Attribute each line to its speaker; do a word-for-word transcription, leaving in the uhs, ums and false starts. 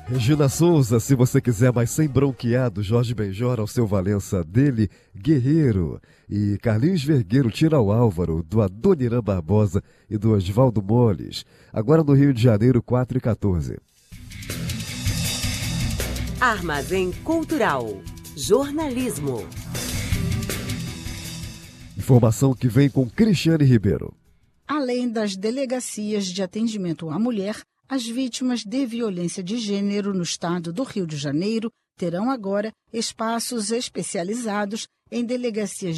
Speaker 1: Regina Souza, se você quiser, mas sem bronqueado. Jorge Benjor, ao seu Valença, dele, Guerreiro. E Carlinhos Vergueiro, tira o Álvaro, do Adoniran Barbosa e do Oswaldo Moles. Agora no Rio de Janeiro, quatro e quatorze.
Speaker 2: Armazém Cultural. Jornalismo.
Speaker 1: Informação que vem com Cristiane Ribeiro.
Speaker 3: Além das delegacias de atendimento à mulher, as vítimas de violência de gênero no estado do Rio de Janeiro terão agora espaços especializados em delegacias